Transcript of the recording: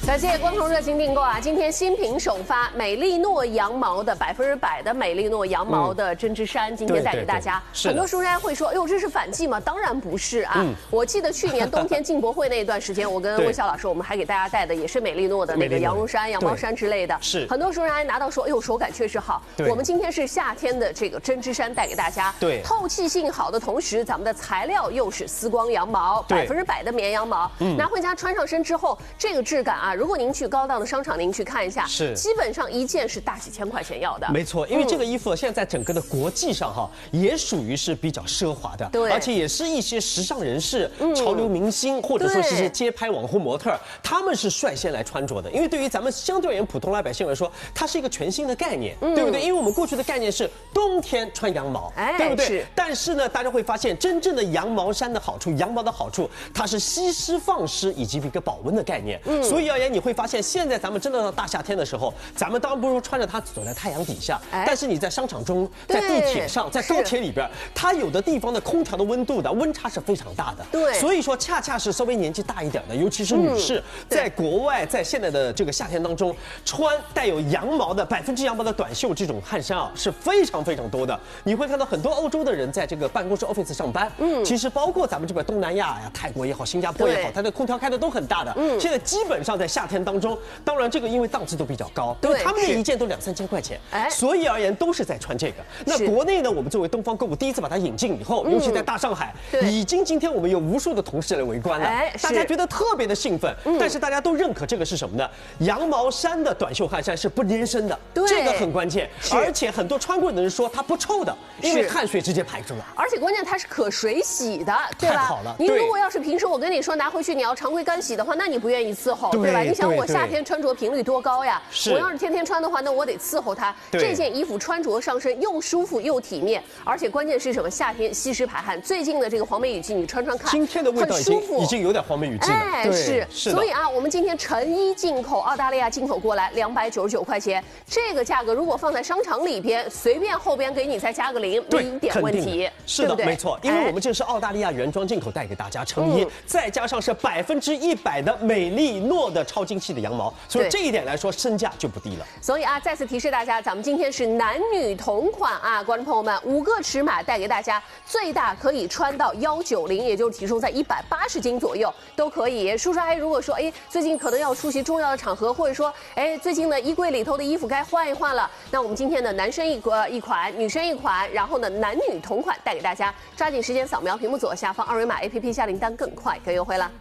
感谢光头热情订购啊！今天新品首发，美丽诺羊毛的100%的美丽诺羊毛的针织衫，今天带给大家。很多书商会说，哎呦，这是反季吗？当然不是啊！我记得去年冬天进博会那一段时间，我跟魏笑老师，我们还给大家带的也是美丽诺的那个羊绒衫、羊毛衫之类的。是很多书商还拿到说，哎呦，手感确实好。我们今天是夏天的这个针织衫带给大家。对，透气性好的同时，咱们的材料又是丝光羊毛，100%的绵羊毛。拿回家穿上身之后，这个质感啊，如果您去高档的商场，您去看一下，是基本上一件是大几千块钱要的。 没错，因为这个衣服现在在整个的国际上哈，也属于是比较奢华的，对，而且也是一些时尚人士、潮流明星或者说是街拍网红模特，他们是率先来穿着的。因为对于咱们相对而言普通老百姓来说，它是一个全新的概念，对不对？因为我们过去的概念是冬天穿羊毛，对不对？但是呢，大家会发现真正的羊毛衫的好处，羊毛的好处，它是吸湿放湿以及一个保温的概念。所以而言，你会发现现在咱们真的到大夏天的时候，咱们当然不如穿着它走在太阳底下，但是你在商场中、在地铁上、在高铁里边，它有的地方的空调的温度的温差是非常大的。对，所以说恰恰是稍微年纪大一点的，尤其是女士，在国外，在现在的这个夏天当中，穿带有羊毛的100%羊毛的短袖这种汗衫啊，是非常非常多的。你会看到很多欧洲的人在这个办公室 office 上班，其实包括咱们这边东南亚呀、泰国也好、新加坡也好，它的空调开的都很大的。现在基本上在夏天当中，当然这个因为档次都比较高，对，他们那一件都2、3千块钱，所以而言都是在穿这个。那国内呢，我们作为东方购物第一次把它引进以后，尤其在大上海，已经今天我们有无数的同事来围观了，大家觉得特别的兴奋。但是大家都认可这个是什么呢？羊毛衫的短袖汗衫是不粘身的，这个很关键。而且很多穿过的人说它不臭的，因为汗水直接排出来。 而且关键它是可水洗的，对吧？ 太好了。 你如果要是平时我跟你说拿回去你要常规干洗的话，那你不愿意伺候，对吧？你想我夏天穿着频率多高呀？我要是天天穿的话，那我得伺候它。这件衣服穿着上身又舒服又体面，而且关键是什么？夏天吸湿排汗。最近的这个黄梅雨季，你穿看， 今天的味道已经有点黄梅雨季了。 哎，是。所以啊，我们今天成衣进口，澳大利亚进口过来299块钱，这个价格如果放在商场里边，随便后边给你再加个0，没一点问题。 是的，没错，因为我们这是澳大利亚原装进口带给大家成衣，再加上是100%的美丽诺的超精细的羊毛，所以这一点来说身价就不低了。 所以啊，再次提示大家，咱们今天是男女同款啊，观众朋友们，5个尺码带给大家，最大可以穿到190，也就是体重在180斤左右都可以。叔叔阿姨如果说，哎，最近可能要出席重要的场合，或者说，哎，最近呢衣柜里头的衣服该换一换了，那我们今天的男生一款，女生一款，然后呢男女同款带给大家，抓紧时间扫描屏幕左下方2维码 APP 下订单更快更优惠了。